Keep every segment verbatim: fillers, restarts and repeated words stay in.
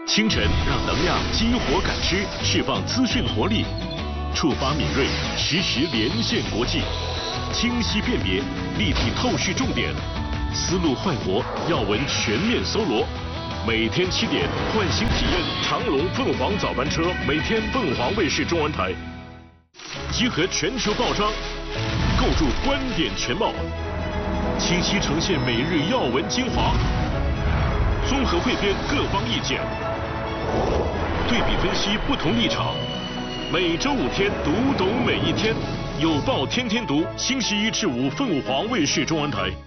清晨让能量激活感知，释放资讯活力，触发敏锐，实时连线国际，清晰辨别，立体透视重点，思路焕活，要闻全面搜罗。每天七点，唤醒体验长龙凤凰早班车，每天凤凰卫视中文台，集合全球报章，构筑观点全貌，清晰呈现每日要闻精华，综合汇编各方意见，对比分析不同立场。每周五天，读懂每一天，有报天天读，星期一至五凤凰卫视中文台。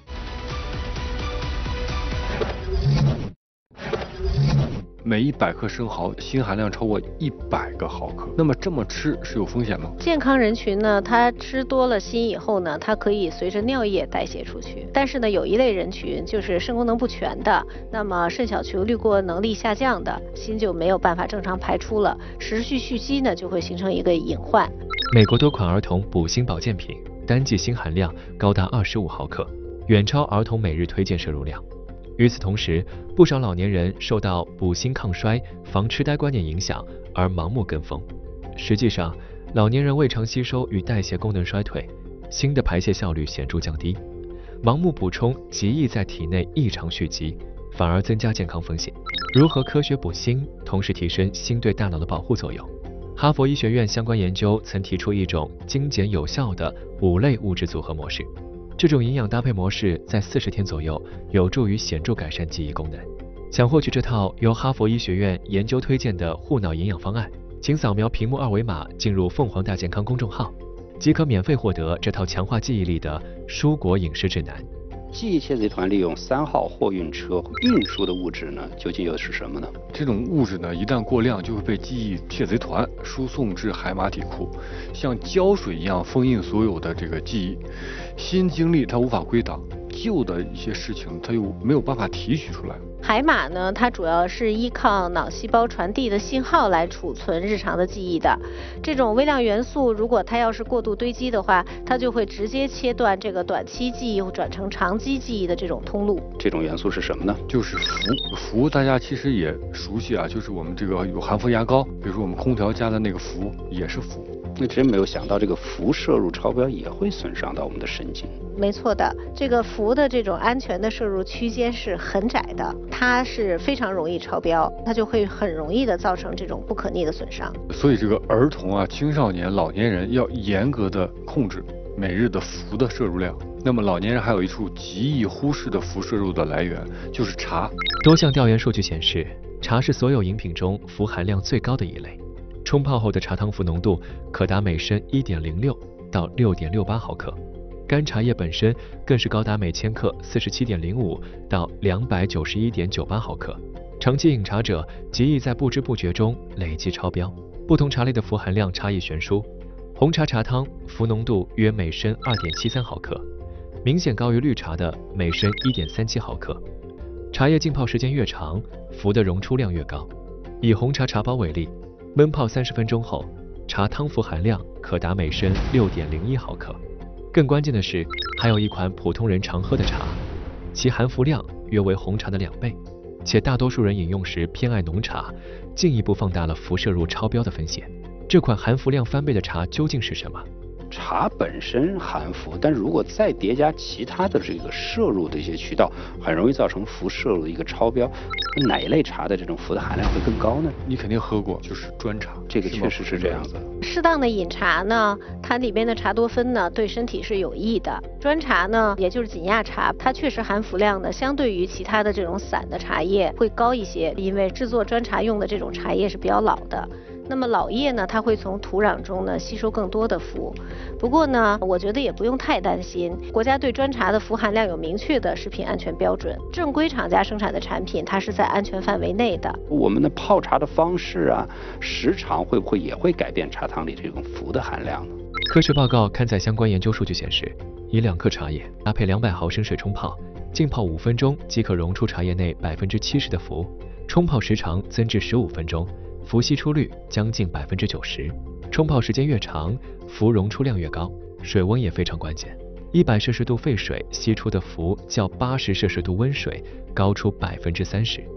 每一百克生蚝锌含量超过一百个毫克，那么这么吃是有风险吗？ 健康人群呢，他吃多了锌以后呢，它可以随着尿液代谢出去。但是呢，有一类人群就是肾功能不全的，那么肾小球滤过能力下降的，锌就没有办法正常排出了，持续蓄积呢，就会形成一个隐患。 美国多款儿童补锌保健品单剂锌含量高达二十五毫克，远超儿童每日推荐摄入量。与此同时，不少老年人受到补锌抗衰、防痴呆观念影响而盲目跟风。实际上，老年人胃肠吸收与代谢功能衰退，锌的排泄效率显著降低。盲目补充极易在体内异常蓄积，反而增加健康风险。如何科学补锌，同时提升锌对大脑的保护作用？哈佛医学院相关研究曾提出一种精简有效的五类物质组合模式。这种营养搭配模式在四十天左右有助于显著改善记忆功能。想获取这套由哈佛医学院研究推荐的护脑营养方案，请扫描屏幕二维码进入凤凰大健康公众号，即可免费获得这套强化记忆力的蔬果饮食指南。 记忆窃贼团利用三号货运车运输的物质呢，究竟又是什么呢？ 这种物质呢，一旦过量，就会被记忆窃贼团输送至海马体库，像胶水一样封印所有的这个记忆。新经历它无法归档，旧的一些事情它又没有办法提取出来。 海马呢，它主要是依靠脑细胞传递的信号来储存日常的记忆的。这种微量元素，如果它要是过度堆积的话，它就会直接切断这个短期记忆转成长期记忆的这种通路。 这种元素是什么呢？ 就是氟。氟大家其实也熟悉啊，就是我们这个有含氟牙膏，比如说我们空调加的那个氟也是氟。 那真没有想到，这个氟摄入超标也会损伤到我们的神经。 没错的，这个氟的这种安全的摄入区间是很窄的，它是非常容易超标，它就会很容易的造成这种不可逆的损伤。 所以这个儿童啊、青少年、老年人要严格的控制每日的氟的摄入量。那么老年人还有一处极易忽视的氟摄入的来源，就是茶。 多项调研数据显示，茶是所有饮品中氟含量最高的一类。冲泡后的茶汤氟浓度可达每升 一点零六 到 六点六八毫克，干茶叶本身更是高达每千克 四十七点零五 到 两百九十一点九八毫克。长期饮茶者极易在不知不觉中累积超标。不同茶类的氟含量差异悬殊，红茶茶汤氟浓度约每升 二点七三毫克，明显高于绿茶的每升 一点三七毫克。茶叶浸泡时间越长，氟的溶出量越高。以红茶茶包为例，焖泡三十分钟后，茶汤氟含量可达每升 六点零一毫克。更关键的是，还有一款普通人常喝的茶，其含氟量约为红茶的两倍，且大多数人饮用时偏爱浓茶，进一步放大了氟摄入超标的风险。这款含氟量翻倍的茶究竟是什么？ 茶本身含氟，但如果再叠加其他的这个摄入的一些渠道，很容易造成氟摄入的一个超标。哪一类茶的这种氟的含量会更高呢？ 你肯定喝过，就是砖茶， 这个确实是这样子。 适当的饮茶呢，它里边的茶多酚呢，对身体是有益的。砖茶呢，也就是紧压茶，它确实含氟量呢，相对于其他的这种散的茶叶会高一些，因为制作砖茶用的这种茶叶是比较老的。那么老叶呢，它会从土壤中呢吸收更多的氟。不过呢，我觉得也不用太担心，国家对砖茶的氟含量有明确的食品安全标准，正规厂家生产的产品，它是在安全范围内的。 我们的泡茶的方式啊，时长会不会也会改变茶汤里这种氟的含量呢？ 科学报告刊载相关研究数据显示，以两克茶叶搭配两百毫升水冲泡，浸泡五分钟即可溶出茶叶内百分之七十的氟，冲泡时长增至十五分钟。氟析出率将近百分之九十，冲泡时间越长，氟溶出量越高。水温也非常关键，一百摄氏度沸水吸出的氟较八十摄氏度温水高出百分之三十。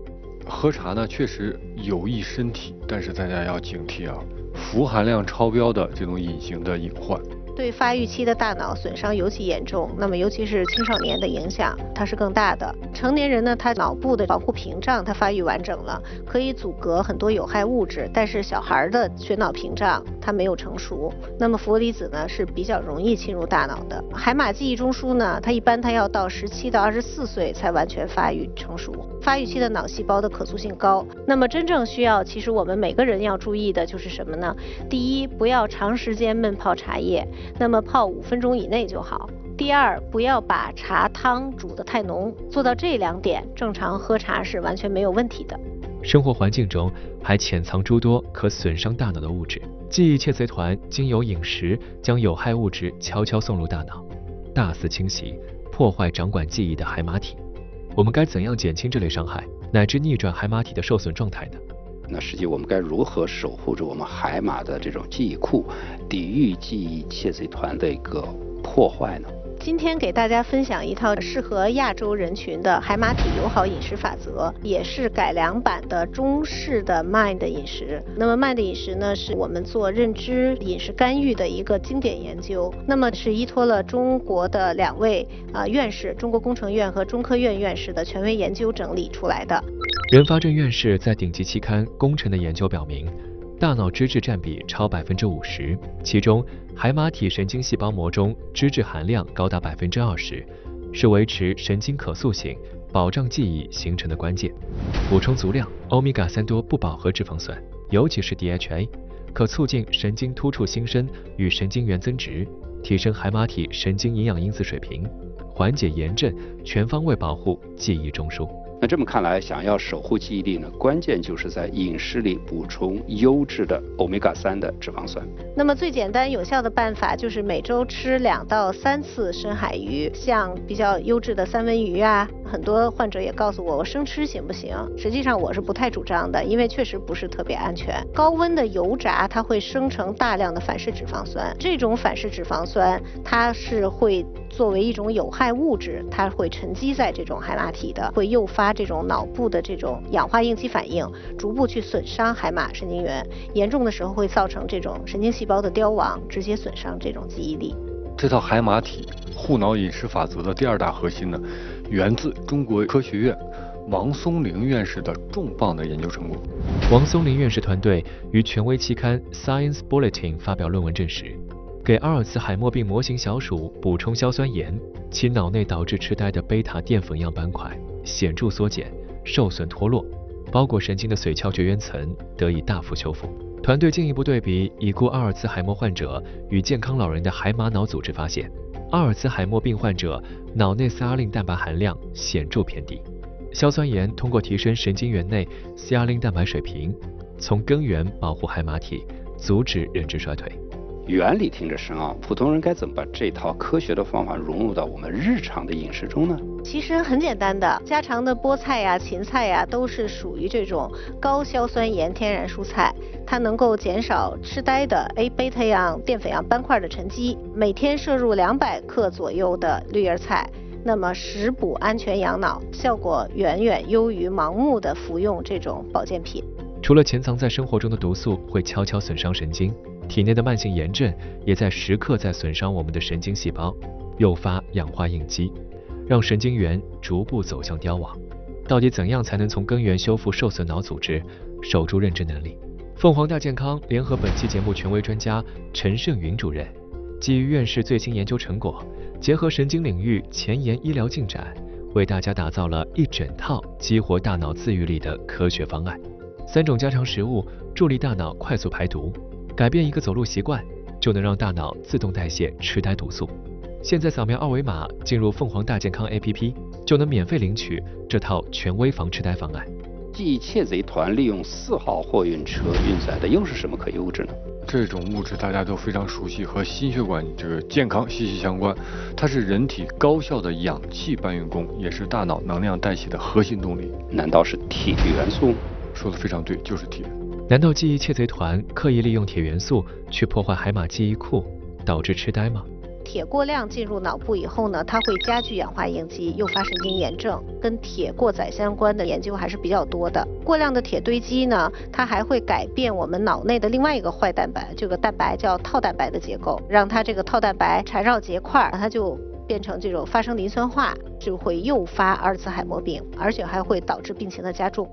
喝茶呢确实有益身体，但是大家要警惕啊，氟含量超标的这种隐形的隐患。 对发育期的大脑损伤尤其严重，那么尤其是青少年的影响，它是更大的。成年人呢，他脑部的保护屏障它发育完整了，可以阻隔很多有害物质，但是小孩的血脑屏障它没有成熟，那么氟离子呢是比较容易侵入大脑的。海马记忆中枢呢，它一般它要到十七到二十四岁才完全发育成熟，发育期的脑细胞的可塑性高。那么真正需要，其实我们每个人要注意的就是什么呢？第一，不要长时间闷泡茶叶，那么泡五分钟以内就好。第二，不要把茶汤煮得太浓，做到这两点，正常喝茶是完全没有问题的。 生活环境中还潜藏诸多可损伤大脑的物质，记忆窃贼团经由饮食将有害物质悄悄送入大脑，大肆侵袭，破坏掌管记忆的海马体。我们该怎样减轻这类伤害，乃至逆转海马体的受损状态呢？ 那实际我们该如何守护着我们海马的这种记忆库，抵御记忆窃贼团的一个破坏呢？ 今天给大家分享一套适合亚洲人群的海马体友好饮食法则，也是改良版的中式的 Mind 饮食。那么 Mind 饮食呢，是我们做认知饮食干预的一个经典研究。那么是依托了中国的两位啊、呃、院士，中国工程院和中科院院士的权威研究整理出来的。 任发振院士在顶级期刊《工程》的研究表明，大脑脂质占比超百分之五十，其中海马体神经细胞膜中脂质含量高达百分之二十，是维持神经可塑性、保障记忆形成的关键。补充足量欧米伽三多不饱和脂肪酸，尤其是 D H A， 可促进神经突触新生与神经元增殖，提升海马体神经营养因子水平，缓解炎症，全方位保护记忆中枢。 那这么看来，想要守护记忆力呢，关键就是在饮食里补充优质的欧米伽三的脂肪酸。 那么最简单有效的办法就是每周吃两到三次深海鱼，像比较优质的三文鱼啊。很多患者也告诉我，我生吃行不行？实际上我是不太主张的，因为确实不是特别安全。高温的油炸它会生成大量的反式脂肪酸，这种反式脂肪酸它是会作为一种有害物质，它会沉积在这种海马体的，会诱发这种脑部的这种氧化应激反应，逐步去损伤海马神经元，严重的时候会造成这种神经细胞的凋亡，直接损伤这种记忆力。 这套海马体护脑饮食法则的第二大核心呢，源自中国科学院王松龄院士的重磅的研究成果。 王松龄院士团队于权威期刊 Science Bulletin 发表论文证实，给阿尔茨海默病模型小鼠补充硝酸盐，其脑内导致痴呆的贝塔淀粉样斑块显著缩减、受损脱落，包裹神经的髓鞘绝缘层得以大幅修复。团队进一步对比已故阿尔茨海默患者与健康老人的海马脑组织，发现阿尔茨海默病患者脑内塞阿令蛋白含量显著偏低。硝酸盐通过提升神经元内塞阿令蛋白水平，从根源保护海马体，阻止认知衰退。 原理听着深奥，普通人该怎么把这套科学的方法融入到我们日常的饮食中呢？ 其实很简单的，家常的菠菜呀、芹菜呀，都是属于这种高硝酸盐天然蔬菜，它能够减少痴呆的 A 贝塔样淀粉样斑块的沉积。每天摄入两百克左右的绿叶菜，那么食补安全养脑，效果远远优于盲目的服用这种保健品。 除了潜藏在生活中的毒素会悄悄损伤神经，体内的慢性炎症也在时刻在损伤我们的神经细胞，诱发氧化应激，让神经元逐步走向凋亡。到底怎样才能从根源修复受损脑组织，守住认知能力？凤凰大健康联合本期节目权威专家陈胜云主任，基于院士最新研究成果，结合神经领域前沿医疗进展，为大家打造了一整套激活大脑自愈力的科学方案。三种家常食物助力大脑快速排毒，改变一个走路习惯，就能让大脑自动代谢痴呆毒素。现在扫描二维码进入凤凰大健康 A P P， 就能免费领取这套权威防痴呆方案。 记忆窃贼团利用四号货运车运载的又是什么可疑物质呢？ 这种物质大家都非常熟悉，和心血管这个健康息息相关。它是人体高效的氧气搬运工，也是大脑能量代谢的核心动力。 难道是铁元素？ 说的非常对，就是铁。 难道记忆窃贼团刻意利用铁元素去破坏海马记忆库，导致痴呆吗？ 铁过量进入脑部以后呢，它会加剧氧化应激，诱发神经炎症，跟铁过载相关的研究还是比较多的。过量的铁堆积呢，它还会改变我们脑内的另外一个坏蛋白，这个蛋白叫套蛋白的结构，让它这个套蛋白缠绕结块，它就变成这种发生磷酸化，就会诱发阿尔茨海默病，而且还会导致病情的加重。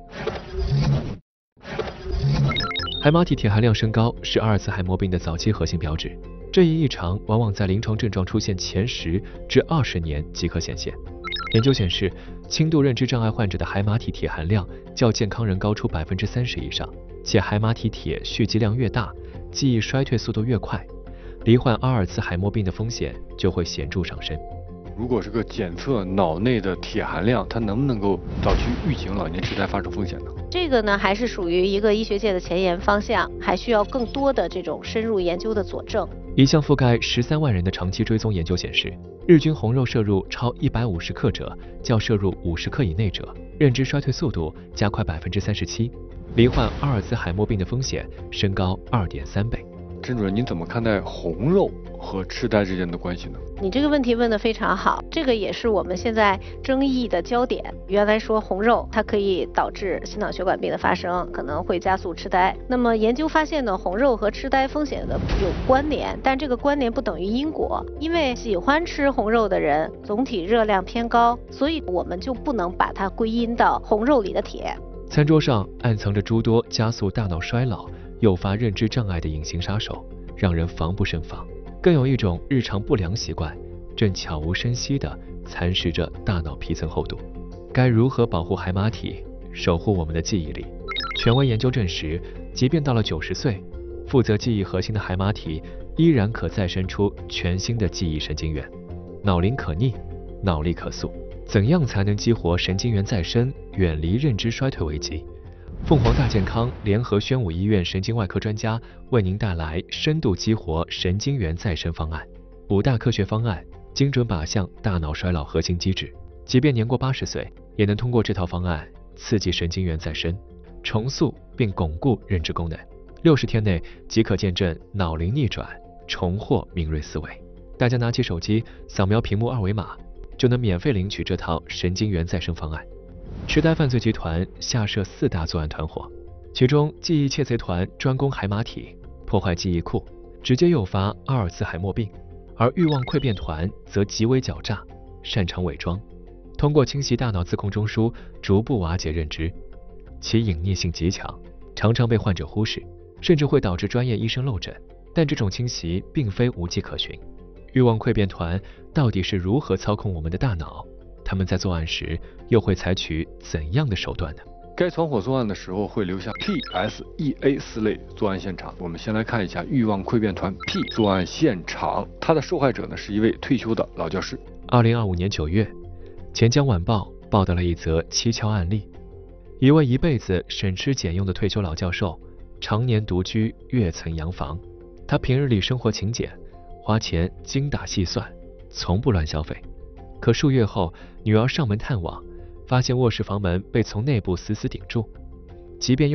海马体铁含量升高是阿尔茨海默病的早期核心标志，这一异常往往在临床症状出现前十至二十年即可显现。研究显示，轻度认知障碍患者的海马体铁含量较健康人高出百分之三十以上，且海马体铁蓄积量越大，记忆衰退速度越快，罹患阿尔茨海默病的风险就会显著上升。 如果是个检测脑内的铁含量，它能不能够早期预警老年痴呆发生风险呢？ 这个呢，还是属于一个医学界的前沿方向，还需要更多的这种深入研究的佐证。 一项覆盖十三万人的长期追踪研究显示，日均红肉摄入超一百五十克者，较摄入五十克以内者，认知衰退速度加快百分之三十七，罹患阿尔茨海默病的风险升高二点三倍。 甄主任，您怎么看待红肉和痴呆之间的关系呢？ 你这个问题问得非常好，这个也是我们现在争议的焦点。原来说红肉它可以导致心脑血管病的发生，可能会加速痴呆。那么研究发现呢，红肉和痴呆风险的有关联，但这个关联不等于因果。因为喜欢吃红肉的人总体热量偏高，所以我们就不能把它归因到红肉里的铁。 餐桌上暗藏着诸多加速大脑衰老、诱发认知障碍的隐形杀手，让人防不胜防。更有一种日常不良习惯，正悄无声息地蚕食着大脑皮层厚度。该如何保护海马体，守护我们的记忆力？权威研究证实，即便到了九十岁，负责记忆核心的海马体依然可再生出全新的记忆神经元。脑龄可逆，脑力可塑。怎样才能激活神经元再生，远离认知衰退危机？凤凰大健康联合宣武医院神经外科专家为您带来深度激活神经元再生方案，五大科学方案精准靶向大脑衰老核心机制，即便年过八十岁，也能通过这套方案刺激神经元再生，重塑并巩固认知功能。六十天内即可见证脑龄逆转，重获敏锐思维。大家拿起手机扫描屏幕二维码，就能免费领取这套神经元再生方案。痴呆犯罪集团下设四大作案团伙，其中记忆窃贼团专攻海马体，破坏记忆库，直接诱发阿尔茨海默病；而欲望溃变团则极为狡诈，擅长伪装，通过清洗大脑自控中枢，逐步瓦解认知。其隐匿性极强，常常被患者忽视，甚至会导致专业医生漏诊。但这种清洗并非无迹可寻。欲望溃变团到底是如何操控我们的大脑？他们在作案时又会采取怎样的手段呢？ 该团伙作案的时候会留下 P S E A 四类作案现场。我们先来看一下欲望溃变团 P 作案现场，他的受害者呢是一位退休的老教师。 二零二五年九月，钱江晚报报道了一则蹊跷案例：一位一辈子省吃俭用的退休老教授，常年独居跃层洋房。他平日里生活勤俭，花钱精打细算，从不乱消费。可数月后，女儿上门探望，发现卧室房门被从内部死死顶住，即便用